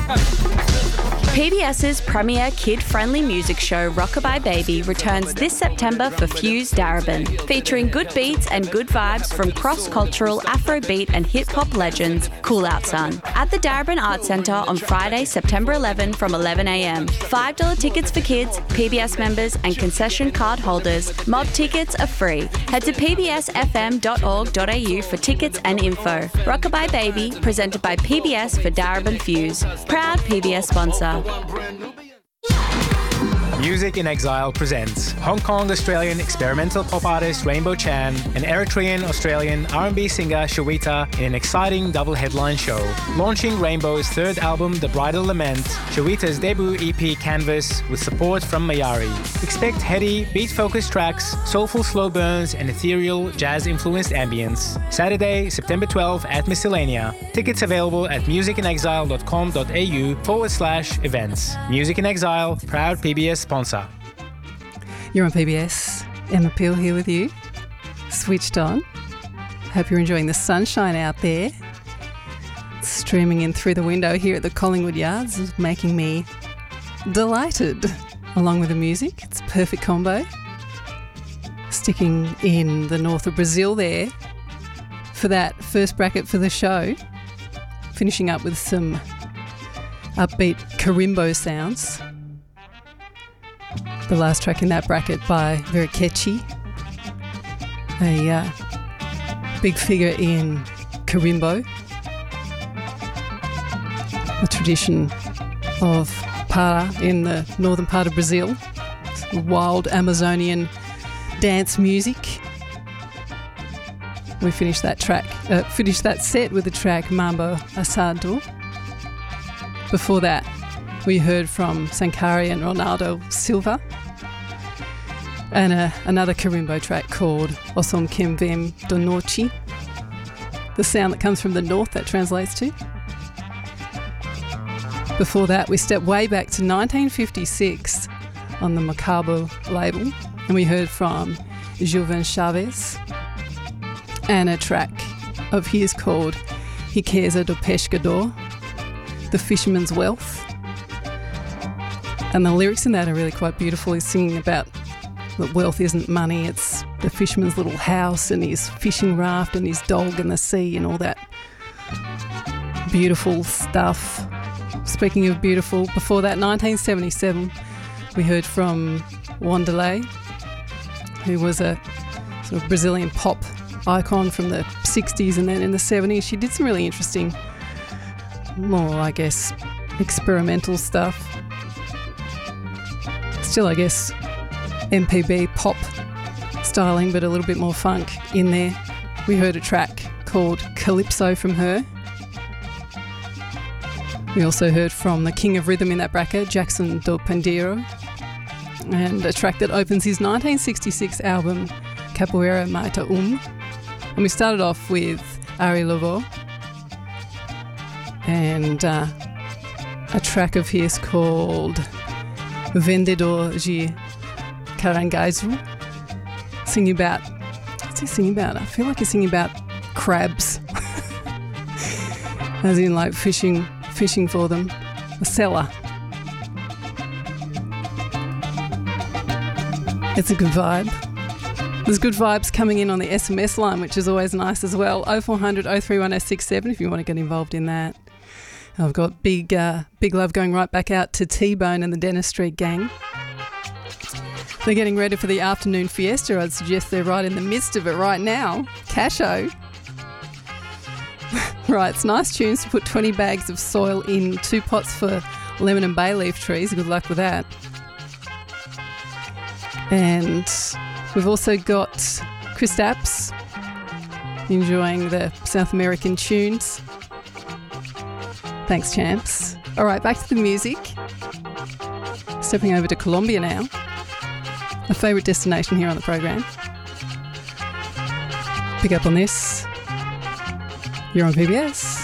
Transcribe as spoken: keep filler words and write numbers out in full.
PBS's premier kid-friendly music show Rockabye Baby returns this September for Fuse Darebin, featuring good beats and good vibes from cross-cultural Afrobeat and hip-hop legends Cool Out Son at the Darebin Arts Centre on Friday, September eleventh from eleven a m. five dollars tickets for kids, P B S members and concession card holders. Mob tickets are free. Head to p b s f m dot org dot a u for tickets and info. Rockabye Baby, presented by P B S for Darebin Fuse. Proud P B S sponsor. Music in Exile presents Hong Kong-Australian experimental pop artist Rainbow Chan and Eritrean-Australian R and B singer Shawita in an exciting double headline show. Launching Rainbow's third album, The Bridal Lament, Shawita's debut E P Canvas with support from Mayari. Expect heady, beat-focused tracks, soulful slow burns and ethereal, jazz-influenced ambience. Saturday, September twelfth at Miscellanea. Tickets available at musicinexile.com.au forward slash events. Music in Exile, proud P B S sponsor. You're on P B S. Emma Peel here with you. Switched on. Hope you're enjoying the sunshine out there. It's streaming in through the window here at the Collingwood Yards, is making me delighted. Along with the music, it's a perfect combo. Sticking in the north of Brazil there for that first bracket for the show. Finishing up with some upbeat carimbo sounds. The last track in that bracket by Verikechi, a uh, big figure in carimbo, a tradition of para in the northern part of Brazil, wild Amazonian dance music. We finished that track, uh, finished that set with the track Mambo Asado. Before that, we heard from Sankari and Ronaldo Silva, and uh, another carimbo track called Osom Kim Vem do Norte, the sound that comes from the north, that translates to. Before that, we stepped way back to nineteen fifty-six on the Macabo label, and we heard from Gilvan Chavez and a track of his called Riqueza do Pescador, The Fisherman's Wealth. And the lyrics in that are really quite beautiful. He's singing about that wealth isn't money, it's the fisherman's little house and his fishing raft and his dog and the sea and all that beautiful stuff. Speaking of beautiful, before that, nineteen seventy-seven, we heard from Wanderlei, who was a sort of Brazilian pop icon from the sixties, and then in the seventies she did some really interesting, more, I guess, experimental stuff. Still, I guess, M P B pop styling, but a little bit more funk in there. We heard a track called Calypso from her. We also heard from the king of rhythm in that bracket, Jackson do Pandeiro, and a track that opens his nineteen sixty-six album, Capoeira Maita Um. And we started off with Ari Lovo and uh, a track of his called Vendedor de Caranguejo, singing about, what's he singing about? I feel like he's singing about crabs, as in like fishing, fishing for them. A seller. It's a good vibe. There's good vibes coming in on the S M S line, which is always nice as well. oh four hundred, oh three one, oh six seven if you want to get involved in that. I've got big, uh, big love going right back out to T-Bone and the Dennis Street Gang. They're getting ready for the afternoon fiesta. I'd suggest they're right in the midst of it right now. Casho. Right, it's nice tunes to put twenty bags of soil in two pots for lemon and bay leaf trees. Good luck with that. And we've also got Chris Stapps enjoying the South American tunes. Thanks, champs. All right, back to the music. Stepping over to Colombia now. A favourite destination here on the program. Pick up on this. You're on P B S.